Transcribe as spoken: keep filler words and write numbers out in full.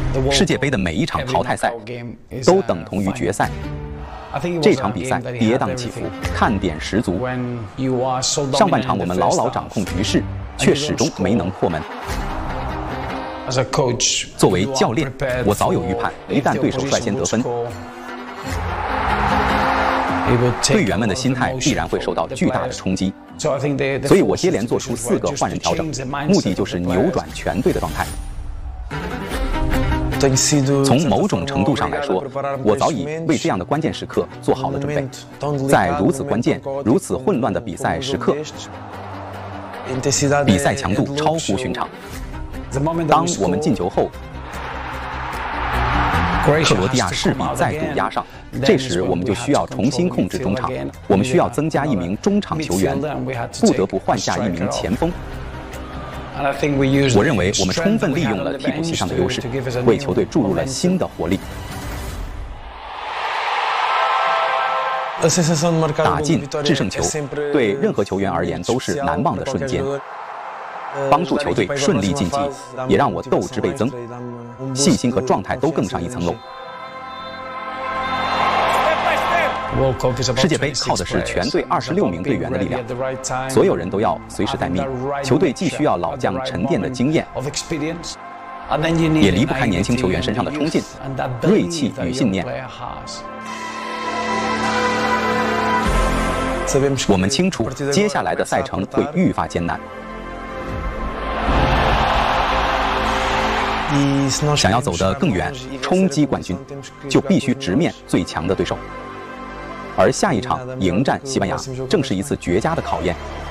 世界杯的每一场淘汰赛都等同于决赛。这场比赛跌宕起伏，看点十足。上半场我们牢牢掌控局势，却始终没能破门。作为教练，我早有预判，一旦对手率先得分，队员们的心态必然会受到巨大的冲击。所以我接连做出四个换人调整，目的就是扭转全队的状态。从某种程度上来说，我早已为这样的关键时刻做好了准备。在如此关键、如此混乱的比赛时刻，比赛强度超乎寻常。当我们进球后，克罗地亚势必再度压上，这时我们就需要重新控制中场，我们需要增加一名中场球员，不得不换下一名前锋。我认为我们充分利用了替补席上的优势，为球队注入了新的活力。打进制胜球，对任何球员而言都是难忘的瞬间，帮助球队顺利晋级，也让我斗志倍增，信心和状态都更上一层楼。世界杯靠的是全队二十六名队员的力量，所有人都要随时待命。球队既需要老将沉淀的经验，也离不开年轻球员身上的冲劲、锐气与信念。我们清楚，接下来的赛程会愈发艰难。想要走得更远，冲击冠军，就必须直面最强的对手。而下一场迎战西班牙，正是一次绝佳的考验。